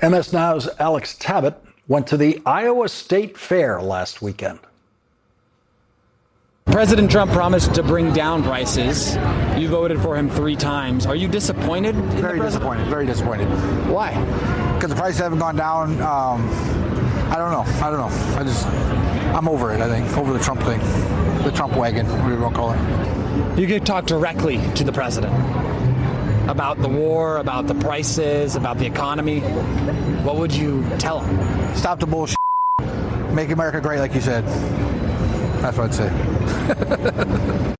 MS Now's Alex Tabbitt went to the Iowa State Fair last weekend. President Trump promised to bring down prices. You voted for him 3 times. Are you disappointed? Very disappointed. Very disappointed. Why? Because the prices haven't gone down. I don't know. I'm over it, I think. Over the Trump thing. The Trump wagon, whatever you want to call it. You could talk directly to the president about the war, about the prices, about the economy. What would you tell him? Stop the bullshit. Make America great, like you said. That's what I'd say.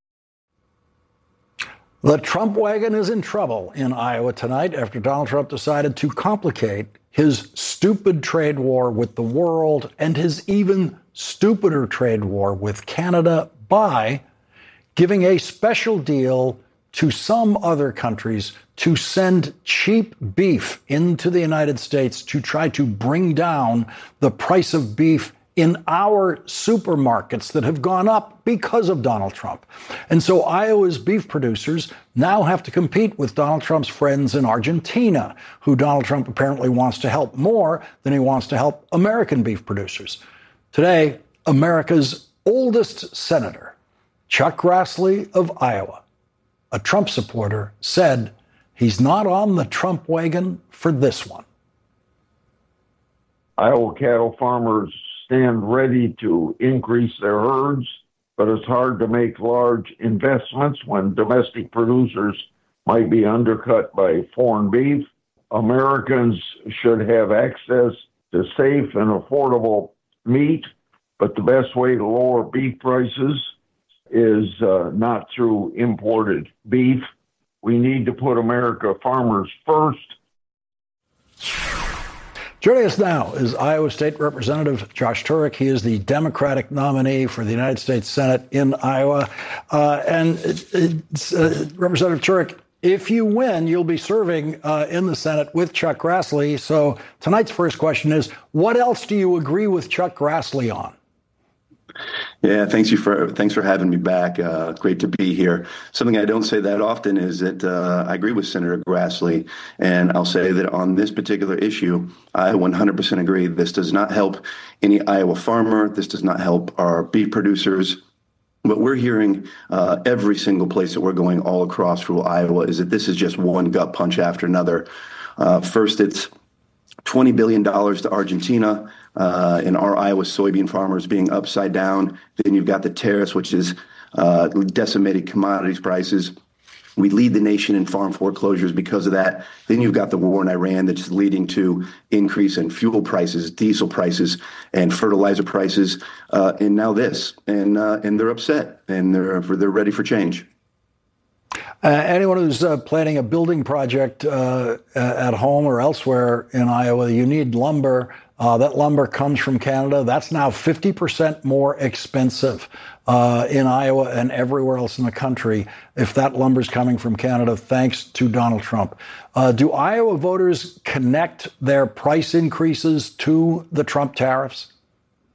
The Trump wagon is in trouble in Iowa tonight after Donald Trump decided to complicate his stupid trade war with the world and his even stupider trade war with Canada by giving a special deal to some other countries to send cheap beef into the United States to try to bring down the price of beef in our supermarkets that have gone up because of Donald Trump. And so Iowa's beef producers now have to compete with Donald Trump's friends in Argentina, who Donald Trump apparently wants to help more than he wants to help American beef producers. Today, America's oldest senator, Chuck Grassley of Iowa, a Trump supporter, said he's not on the Trump wagon for this one. Iowa cattle farmers stand ready to increase their herds, but it's hard to make large investments when domestic producers might be undercut by foreign beef. Americans should have access to safe and affordable meat, but the best way to lower beef prices is not through imported beef. We need to put America farmers first. Joining us now is Iowa State Representative Josh Turek. He is the Democratic nominee for the United States Senate in Iowa. Representative Turek, if you win, you'll be serving in the Senate with Chuck Grassley. So tonight's first question is, what else do you agree with Chuck Grassley on? Yeah, thanks for having me back. Great to be here. Something I don't say that often is that I agree with Senator Grassley, and I'll say that on this particular issue, I 100% agree. This does not help any Iowa farmer. This does not help our beef producers. What we're hearing every single place that we're going all across rural Iowa is that this is just one gut punch after another. First, it's $20 billion to Argentina. And our Iowa soybean farmers being upside down. Then you've got the tariffs, which is decimated commodities prices. We lead the nation in farm foreclosures because of that. Then you've got the war in Iran that's leading to increase in fuel prices, diesel prices, and fertilizer prices. And now this, and they're upset, and they're ready for change. Anyone who's planning a building project at home or elsewhere in Iowa, you need lumber. That lumber comes from Canada. That's now 50% more expensive in Iowa and everywhere else in the country if that lumber's coming from Canada, thanks to Donald Trump. Do Iowa voters connect their price increases to the Trump tariffs?